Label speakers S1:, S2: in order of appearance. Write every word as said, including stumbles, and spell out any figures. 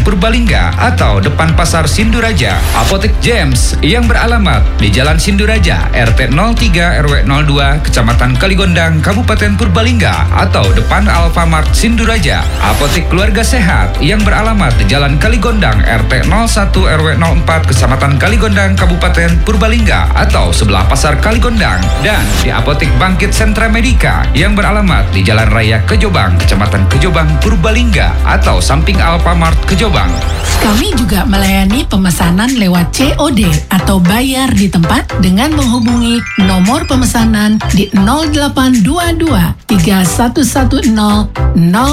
S1: Purbalingga atau depan Pasar Sinduraja. Apotek James yang beralamat di Jalan Sinduraja, R T nol tiga R W nol dua, Kecamatan Kaligondang, Kabupaten Purbalingga atau depan Alfamart Sinduraja. Apotek Keluarga Sehat yang beralamat di Jalan Kaligondang, R T nol satu R W nol empat, Kecamatan Kaligondang, Kabupaten Purbalingga atau sebelah Pasar Kaligondang. Dan di Apotek Bangkit Sentra Medika yang beralamat di Jalan Raya Kejobang, Kecamatan Kejobang, Purbalingga atau samping Alfamart Kejobang.
S2: Kami juga melayani pemesanan lewat C O D atau bayar di tempat dengan menghubungi nomor pemesanan di nol delapan dua dua tiga satu satu nol nol